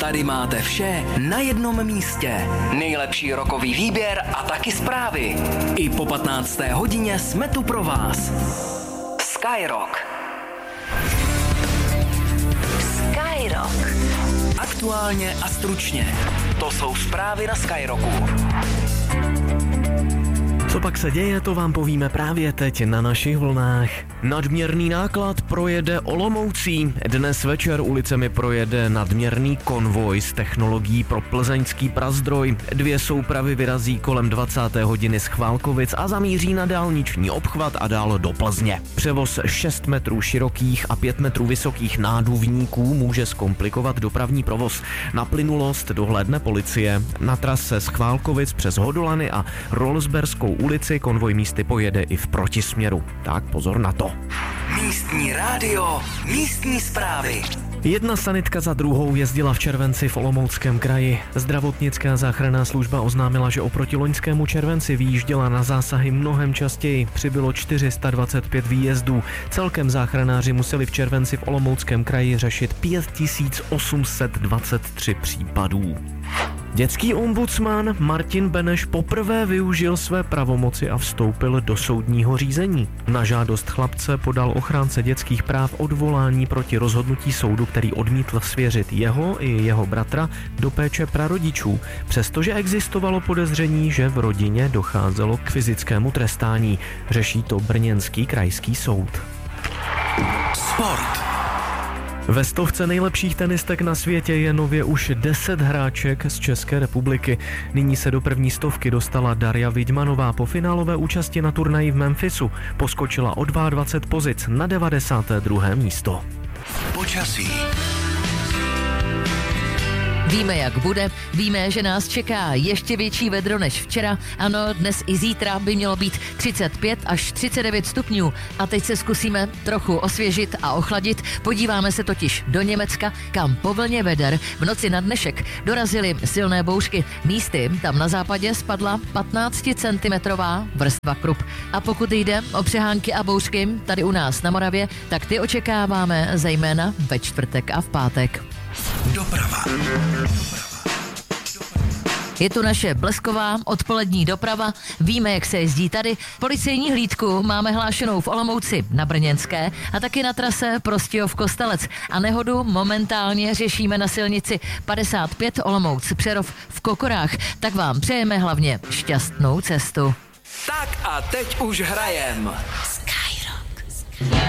Tady máte vše na jednom místě. Nejlepší rockový výběr a taky zprávy. I po 15. hodině jsme tu pro vás. Skyrock. Skyrock. Aktuálně a stručně. To jsou zprávy na Skyrocku. Co pak se děje, to vám povíme právě teď na našich vlnách. Nadměrný náklad projede Olomoucí. Dnes večer ulicemi projede nadměrný konvoj s technologií pro plzeňský prazdroj. 2 soupravy vyrazí kolem 20. hodiny z Chválkovic a zamíří na dálniční obchvat a dál do Plzně. Převoz 6 metrů širokých a 5 metrů vysokých náduvníků může zkomplikovat dopravní provoz. Na plynulost dohlédne policie. Na trase z Chválkovic přes Hodolany a Rolsberskou ulici konvoj místy pojede i v protisměru. Tak pozor na to. Místní rádio, místní zprávy. Jedna sanitka za druhou jezdila v červenci v Olomouckém kraji. Zdravotnická záchranná služba oznámila, že oproti loňskému červenci vyjížděla na zásahy mnohem častěji. Přibylo 425 výjezdů. Celkem záchranáři museli v červenci v Olomouckém kraji řešit 5823 případů. Dětský ombudsman Martin Beneš poprvé využil své pravomoci a vstoupil do soudního řízení. Na žádost chlapce podal ochránce dětských práv odvolání proti rozhodnutí soudu, který odmítl svěřit jeho i jeho bratra do péče prarodičů, přestože existovalo podezření, že v rodině docházelo k fyzickému trestání. Řeší to brněnský krajský soud. Sport. Ve 100 nejlepších tenistek na světě je nově už 10 hráček z České republiky. Nyní se do první 100 dostala Darja Vidmanová po finálové účasti na turnaji v Memphisu. Poskočila o 22 pozic na 92. místo. Počasí. Víme, jak bude, víme, že nás čeká ještě větší vedro než včera. Ano, dnes i zítra by mělo být 35 až 39 stupňů. A teď se zkusíme trochu osvěžit a ochladit. Podíváme se totiž do Německa, kam po vlně veder v noci na dnešek dorazily silné bouřky. Místy tam na západě spadla 15 cm vrstva krup. A pokud jde o přehánky a bouřky tady u nás na Moravě, tak ty očekáváme zejména ve čtvrtek a v pátek. Doprava. Je tu naše blesková odpolední doprava, víme, jak se jezdí tady. Policejní hlídku máme hlášenou v Olomouci na Brněnské a taky na trase Prostějov-Kostelec. A nehodu momentálně řešíme na silnici 55 Olomouc Přerov v Kokorách. Tak vám přejeme hlavně šťastnou cestu. Tak a teď už hrajem. Skyrock.